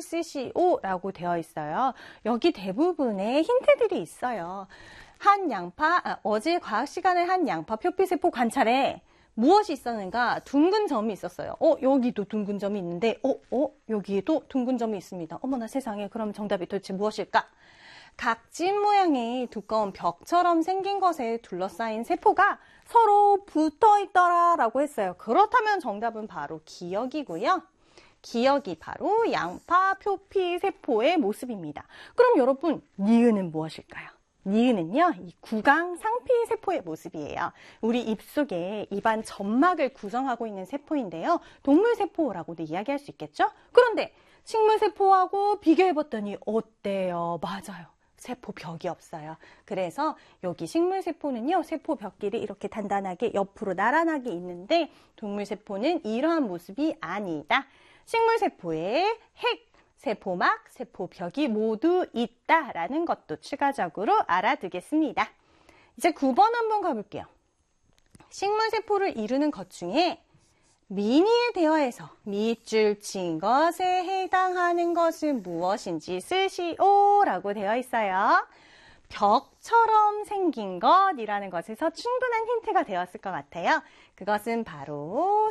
쓰시오라고 되어 있어요. 여기 대부분의 힌트들이 있어요. 어제 과학 시간에 한 양파 표피세포 관찰에 무엇이 있었는가? 둥근 점이 있었어요. 여기도 둥근 점이 있는데, 여기에도 둥근 점이 있습니다. 어머나 세상에, 그럼 정답이 도대체 무엇일까? 각진 모양의 두꺼운 벽처럼 생긴 것에 둘러싸인 세포가 서로 붙어 있더라 라고 했어요. 그렇다면 정답은 바로 기역이고요. 기역이 바로 양파 표피 세포의 모습입니다. 그럼 여러분, 니은은 무엇일까요? 니은은요, 이 구강 상피 세포의 모습이에요. 우리 입속에 입안 점막을 구성하고 있는 세포인데요. 동물 세포라고도 이야기할 수 있겠죠? 그런데 식물 세포하고 비교해봤더니 어때요? 맞아요. 세포벽이 없어요. 그래서 여기 식물 세포는요, 세포벽끼리 이렇게 단단하게 옆으로 나란하게 있는데 동물 세포는 이러한 모습이 아니다. 식물 세포에 핵, 세포막, 세포벽이 모두 있다라는 것도 추가적으로 알아두겠습니다. 이제 9번 한번 가볼게요. 식물 세포를 이루는 것 중에 미니의 대화에서 밑줄 친 것에 해당하는 것은 무엇인지 쓰시오라고 되어 있어요. 벽처럼 생긴 것이라는 것에서 충분한 힌트가 되었을 것 같아요. 그것은 바로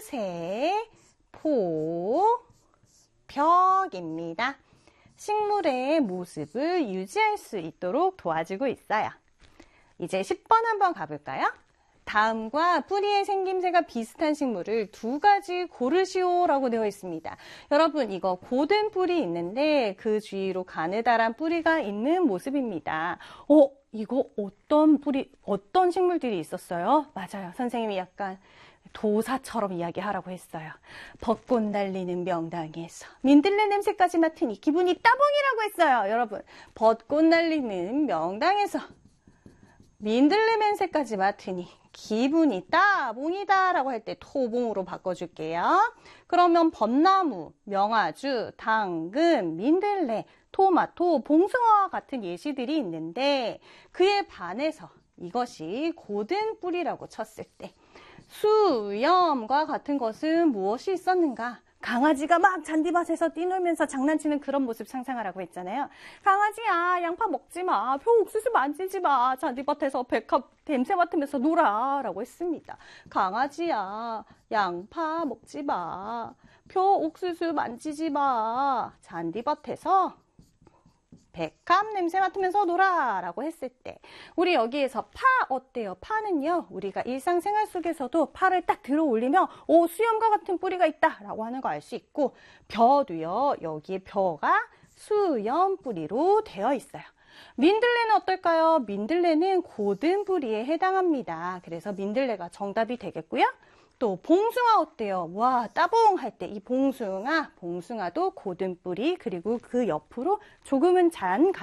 세포벽입니다. 식물의 모습을 유지할 수 있도록 도와주고 있어요. 이제 10번 한번 가볼까요? 다음과 뿌리의 생김새가 비슷한 식물을 두 가지 고르시오라고 되어 있습니다. 여러분, 이거 고든 뿔이 있는데 그 주위로 가느다란 뿌리가 있는 모습입니다. 이거 어떤 식물들이 있었어요? 맞아요. 선생님이 약간 도사처럼 이야기하라고 했어요. 벚꽃 날리는 명당에서 민들레 냄새까지 맡으니 기분이 따봉이라고 했어요. 여러분, 벚꽃 날리는 명당에서 민들레 냄새까지 맡으니 기분이 따봉이다 라고 할 때 토봉으로 바꿔줄게요. 그러면 벚나무, 명아주, 당근, 민들레, 토마토, 봉숭아와 같은 예시들이 있는데 그에 반해서 이것이 고든 뿔이라고 쳤을 때 수염과 같은 것은 무엇이 있었는가? 강아지가 막 잔디밭에서 뛰놀면서 장난치는 그런 모습 상상하라고 했잖아요. 강아지야, 양파 먹지 마. 표 옥수수 만지지 마. 잔디밭에서 백합 냄새 맡으면서 놀아. 라고 했습니다. 강아지야, 양파 먹지 마. 표 옥수수 만지지 마. 잔디밭에서 백합 냄새 맡으면서 놀아 라고 했을 때 우리 여기에서 파 어때요? 파는요, 우리가 일상생활 속에서도 파를 딱 들어 올리면 수염과 같은 뿌리가 있다 라고 하는 거 알 수 있고, 벼도요, 여기에 벼가 수염 뿌리로 되어 있어요. 민들레는 어떨까요? 민들레는 고든 뿌리에 해당합니다. 그래서 민들레가 정답이 되겠고요. 또 봉숭아 어때요? 와, 따봉 할 때 이 봉숭아도 고든 뿌리, 그리고 그 옆으로 조금은 잔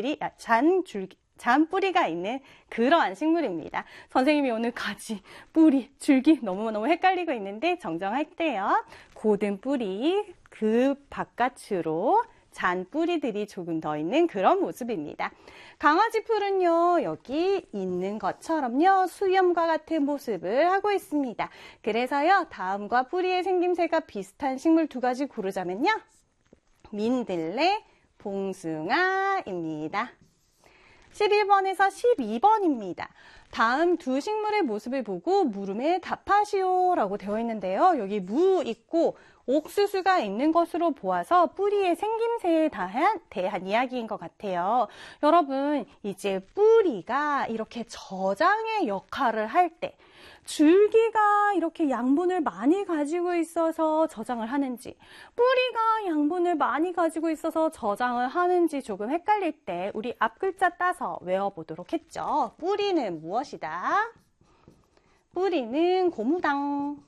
뿌리가 있는 그러한 식물입니다. 선생님이 오늘 가지, 뿌리, 줄기 너무너무 헷갈리고 있는데 정정할게요. 고든 뿌리, 그 바깥으로 잔 뿌리들이 조금 더 있는 그런 모습입니다. 강아지 풀은요, 여기 있는 것처럼요, 수염과 같은 모습을 하고 있습니다. 그래서요, 다음과 뿌리의 생김새가 비슷한 식물 두 가지 고르자면요, 민들레, 봉숭아입니다. 11번에서 12번입니다. 다음 두 식물의 모습을 보고 물음에 답하시오 라고 되어 있는데요. 여기 무 있고 옥수수가 있는 것으로 보아서 뿌리의 생김새에 대한 이야기인 것 같아요. 여러분, 이제 뿌리가 이렇게 저장의 역할을 할 때 줄기가 이렇게 양분을 많이 가지고 있어서 저장을 하는지, 뿌리가 양분을 많이 가지고 있어서 저장을 하는지 조금 헷갈릴 때 우리 앞글자 따서 외워보도록 했죠. 뿌리는 무엇이다? 뿌리는 고무당,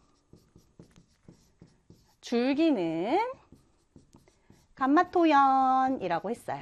줄기는 감마토연이라고 했어요.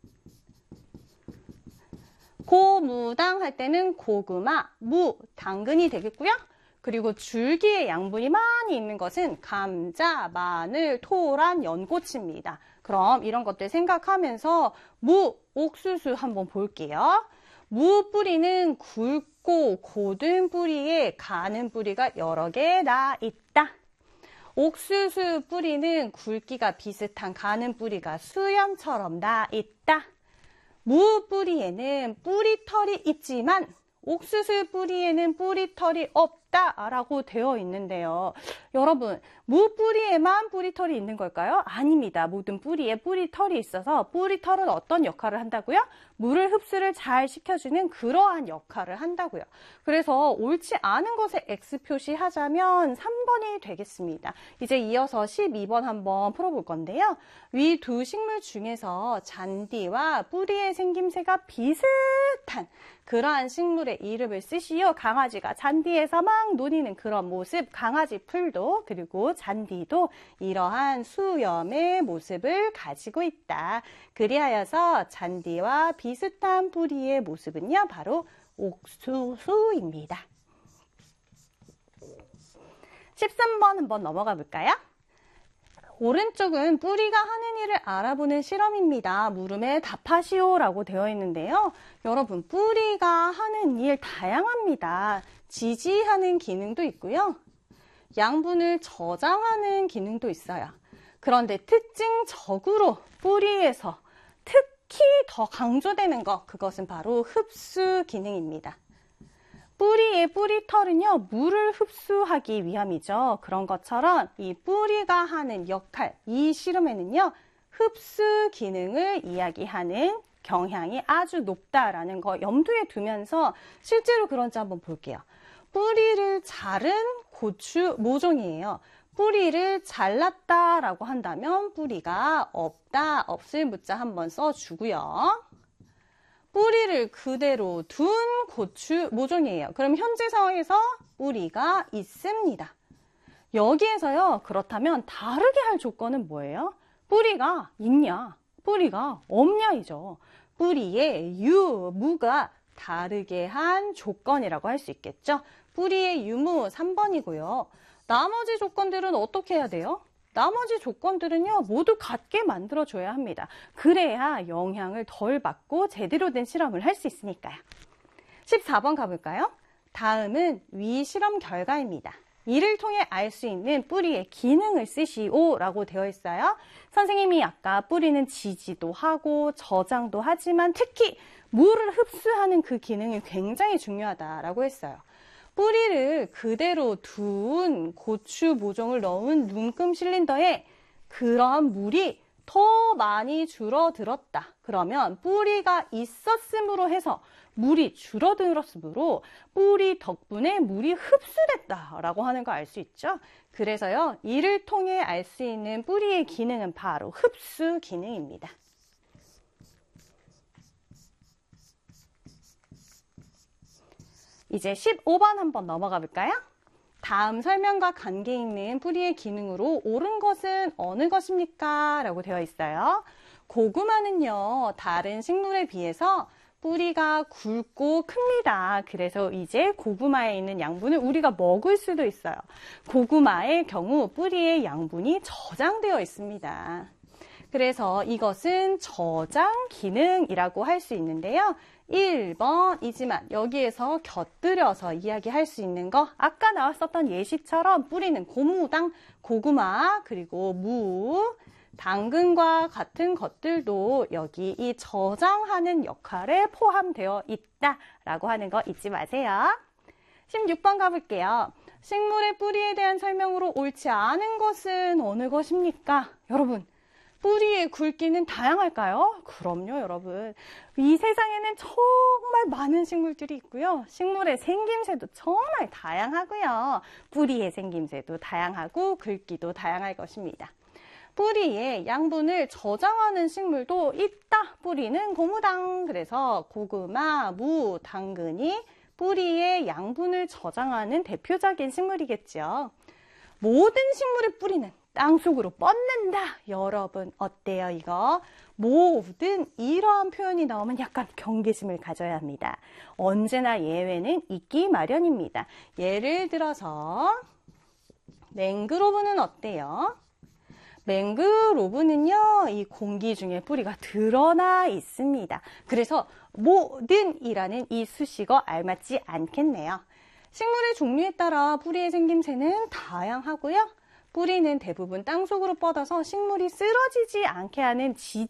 고무당 할 때는 고구마, 무, 당근이 되겠고요. 그리고 줄기에 양분이 많이 있는 것은 감자, 마늘, 토란, 연꽃입니다. 그럼 이런 것들 생각하면서 무, 옥수수 한번 볼게요. 무 뿌리는 굵고 고든 뿌리에 가는 뿌리가 여러 개 나 있다. 옥수수 뿌리는 굵기가 비슷한 가는 뿌리가 수염처럼 나 있다. 무 뿌리에는 뿌리털이 있지만 옥수수 뿌리에는 뿌리털이 없다라고 되어 있는데요. 여러분, 무 뿌리에만 뿌리털이 있는 걸까요? 아닙니다. 모든 뿌리에 뿌리털이 있어서 뿌리털은 어떤 역할을 한다고요? 물을 흡수를 잘 시켜주는 그러한 역할을 한다고요. 그래서 옳지 않은 것에 X 표시하자면 3번이 되겠습니다. 이제 이어서 12번 한번 풀어볼 건데요. 위 두 식물 중에서 잔디와 뿌리의 생김새가 비슷한 그러한 식물의 이름을 쓰시오. 강아지가 잔디에서 막 노니는 그런 모습, 강아지 풀도 그리고 잔디도 이러한 수염의 모습을 가지고 있다. 그리하여서 잔디와 비슷한 뿌리의 모습은요, 바로 옥수수입니다. 13번 한번 넘어가 볼까요? 오른쪽은 뿌리가 하는 일을 알아보는 실험입니다. 물음에 답하시오 라고 되어 있는데요. 여러분, 뿌리가 하는 일 다양합니다. 지지하는 기능도 있고요. 양분을 저장하는 기능도 있어요. 그런데 특징적으로 뿌리에서 특히 더 강조되는 것, 그것은 바로 흡수 기능입니다. 뿌리의 뿌리털은요, 물을 흡수하기 위함이죠. 그런 것처럼 이 뿌리가 하는 역할, 이 실험에는요, 흡수 기능을 이야기하는 경향이 아주 높다라는 거 염두에 두면서 실제로 그런지 한번 볼게요. 뿌리를 자른 고추 모종이에요. 뿌리를 잘랐다라고 한다면 뿌리가 없다, 없을 문자 한번 써주고요. 뿌리를 그대로 둔 고추 모종이에요. 그럼 현재 상황에서 뿌리가 있습니다. 여기에서요, 그렇다면 다르게 할 조건은 뭐예요? 뿌리가 있냐, 뿌리가 없냐이죠. 뿌리의 유, 무가 다르게 한 조건이라고 할 수 있겠죠. 뿌리의 유무 3번이고요. 나머지 조건들은 어떻게 해야 돼요? 나머지 조건들은요, 모두 같게 만들어줘야 합니다. 그래야 영향을 덜 받고 제대로 된 실험을 할 수 있으니까요. 14번 가볼까요? 다음은 위 실험 결과입니다. 이를 통해 알 수 있는 뿌리의 기능을 쓰시오 라고 되어 있어요. 선생님이 아까 뿌리는 지지도 하고 저장도 하지만 특히 물을 흡수하는 그 기능이 굉장히 중요하다라고 했어요. 뿌리를 그대로 둔 고추 모종을 넣은 눈금 실린더에 그런 물이 더 많이 줄어들었다. 그러면 뿌리가 있었으므로 해서 물이 줄어들었으므로 뿌리 덕분에 물이 흡수됐다라고 하는 거 알 수 있죠? 그래서요, 이를 통해 알 수 있는 뿌리의 기능은 바로 흡수 기능입니다. 이제 15번 한번 넘어가 볼까요? 다음 설명과 관계 있는 뿌리의 기능으로 옳은 것은 어느 것입니까? 라고 되어 있어요. 고구마는요, 다른 식물에 비해서 뿌리가 굵고 큽니다. 그래서 이제 고구마에 있는 양분을 우리가 먹을 수도 있어요. 고구마의 경우 뿌리의 양분이 저장되어 있습니다. 그래서 이것은 저장 기능이라고 할 수 있는데요. 1번이지만 여기에서 곁들여서 이야기할 수 있는 거, 아까 나왔었던 예시처럼 뿌리는 고무당, 고구마, 그리고 무, 당근과 같은 것들도 여기 이 저장하는 역할에 포함되어 있다라고 하는 거 잊지 마세요. 16번 가볼게요. 식물의 뿌리에 대한 설명으로 옳지 않은 것은 어느 것입니까? 여러분, 뿌리의 굵기는 다양할까요? 그럼요, 여러분. 이 세상에는 정말 많은 식물들이 있고요. 식물의 생김새도 정말 다양하고요. 뿌리의 생김새도 다양하고 굵기도 다양할 것입니다. 뿌리에 양분을 저장하는 식물도 있다. 뿌리는 고무당. 그래서 고구마, 무, 당근이 뿌리에 양분을 저장하는 대표적인 식물이겠죠. 모든 식물의 뿌리는 땅속으로 뻗는다. 여러분 어때요 이거? 모든 이러한 표현이 나오면 약간 경계심을 가져야 합니다. 언제나 예외는 있기 마련입니다. 예를 들어서 맹그로브는 어때요? 맹그로브는요, 이 공기 중에 뿌리가 드러나 있습니다. 그래서 모든이라는 이 수식어 알맞지 않겠네요. 식물의 종류에 따라 뿌리의 생김새는 다양하고요. 뿌리는 대부분 땅속으로 뻗어서 식물이 쓰러지지 않게 하는 지지